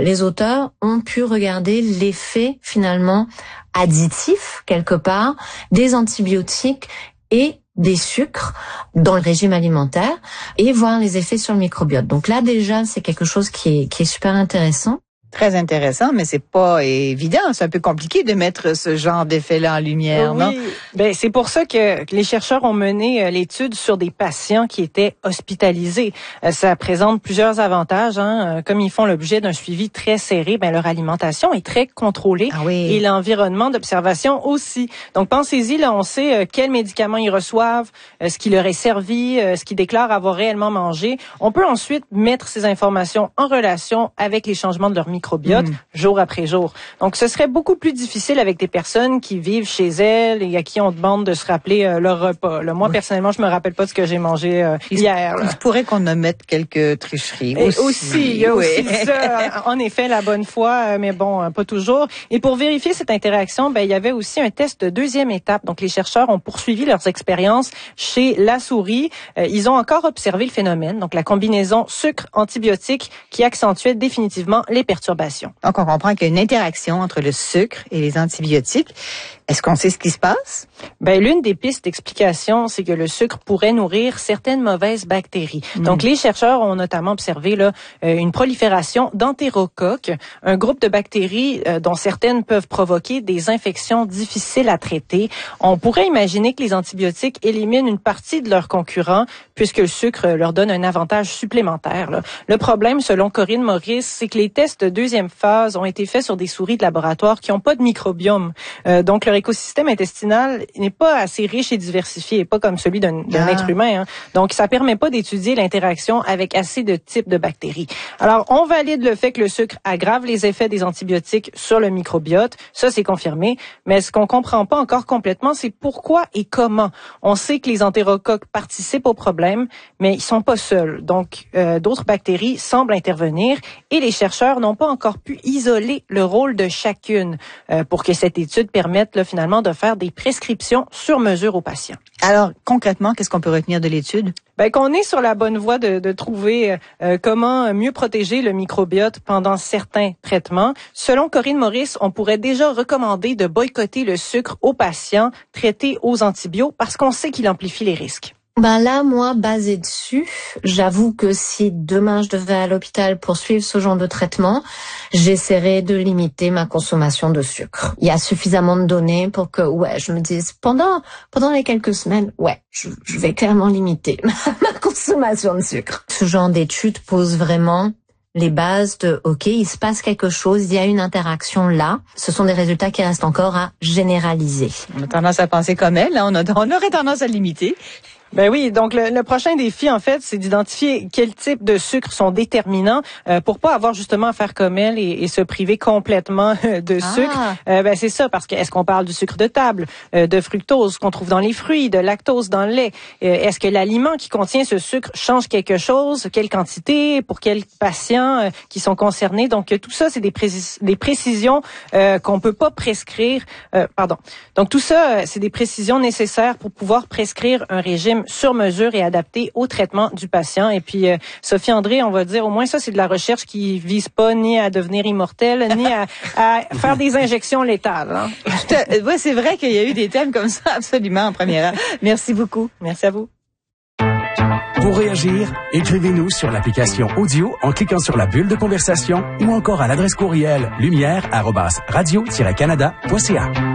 les auteurs ont pu regarder l'effet finalement additif, quelque part, des antibiotiques et des sucres dans le régime alimentaire et voir les effets sur le microbiote. Donc là, déjà, c'est quelque chose qui est super intéressant. Très intéressant, mais c'est pas évident. C'est un peu compliqué de mettre ce genre d'effet-là en lumière, non? Oui, ben c'est pour ça que les chercheurs ont mené l'étude sur des patients qui étaient hospitalisés. Ça présente plusieurs avantages, hein. Comme ils font l'objet d'un suivi très serré, ben leur alimentation est très contrôlée et l'environnement d'observation aussi. Donc pensez-y, là, on sait quels médicaments ils reçoivent, ce qui leur est servi, ce qu'ils déclarent avoir réellement mangé. On peut ensuite mettre ces informations en relation avec les changements de leur microbiote jour après jour. Donc, ce serait beaucoup plus difficile avec des personnes qui vivent chez elles et à qui on demande de se rappeler leur repas. Là, moi, personnellement, je me rappelle pas de ce que j'ai mangé hier. Là. Il pourrait qu'on omette quelques tricheries. Et aussi, il y a aussi ça. En effet, la bonne foi, mais bon, pas toujours. Et pour vérifier cette interaction, ben, il y avait aussi un test de deuxième étape. Donc, les chercheurs ont poursuivi leurs expériences chez la souris. Ils ont encore observé le phénomène, donc la combinaison sucre-antibiotique qui accentuait définitivement les perturbations. Donc, on comprend qu'il y a une interaction entre le sucre et les antibiotiques. Est-ce qu'on sait ce qui se passe? Ben, l'une des pistes d'explication, c'est que le sucre pourrait nourrir certaines mauvaises bactéries. Donc, les chercheurs ont notamment observé là une prolifération d'entérocoques, un groupe de bactéries dont certaines peuvent provoquer des infections difficiles à traiter. On pourrait imaginer que les antibiotiques éliminent une partie de leurs concurrents puisque le sucre leur donne un avantage supplémentaire. Là. Le problème, selon Corinne Maurice, c'est que les tests de deuxième phase ont été faits sur des souris de laboratoire qui n'ont pas de microbiome. Donc, leur écosystème intestinal n'est pas assez riche et diversifié, pas comme celui d'un être humain. Hein. Donc, ça permet pas d'étudier l'interaction avec assez de types de bactéries. Alors, on valide le fait que le sucre aggrave les effets des antibiotiques sur le microbiote. Ça, c'est confirmé. Mais ce qu'on comprend pas encore complètement, c'est pourquoi et comment. On sait que les entérocoques participent au problème, mais ils sont pas seuls. Donc, d'autres bactéries semblent intervenir et les chercheurs n'ont pas encore pu isoler le rôle de chacune pour que cette étude permette là, finalement de faire des prescriptions sur mesure aux patients. Alors, concrètement, qu'est-ce qu'on peut retenir de l'étude? Ben, qu'on est sur la bonne voie de trouver comment mieux protéger le microbiote pendant certains traitements. Selon Corinne Maurice, on pourrait déjà recommander de boycotter le sucre aux patients traités aux antibiotiques parce qu'on sait qu'il amplifie les risques. Ben là, moi, basé dessus, j'avoue que si demain je devais à l'hôpital pour suivre ce genre de traitement, j'essaierais de limiter ma consommation de sucre. Il y a suffisamment de données pour que, je me dise, pendant les quelques semaines, je vais clairement limiter ma consommation de sucre. Ce genre d'étude pose vraiment les bases de, il se passe quelque chose, il y a une interaction là. Ce sont des résultats qui restent encore à généraliser. On a tendance à penser comme elle, hein? On aurait tendance à limiter. Ben oui, donc le prochain défi, en fait, c'est d'identifier quels types de sucres sont déterminants pour pas avoir justement à faire comme elle et se priver complètement de sucre. Ben c'est ça, parce que est-ce qu'on parle du sucre de table, de fructose qu'on trouve dans les fruits, de lactose dans le lait? Est-ce que l'aliment qui contient ce sucre change quelque chose? Quelle quantité? Pour quels patients qui sont concernés? Donc tout ça, c'est des précisions qu'on peut pas prescrire. Donc tout ça, c'est des précisions nécessaires pour pouvoir prescrire un régime sur mesure et adapté au traitement du patient. Et puis, Sophie André, on va dire, au moins ça, c'est de la recherche qui vise pas ni à devenir immortel, ni à faire des injections létales. Hein. Ouais, c'est vrai qu'il y a eu des thèmes comme ça, absolument, en première heure. Merci beaucoup. Merci à vous. Pour réagir, écrivez-nous sur l'application audio en cliquant sur la bulle de conversation ou encore à l'adresse courriel lumière@radio-canada.ca.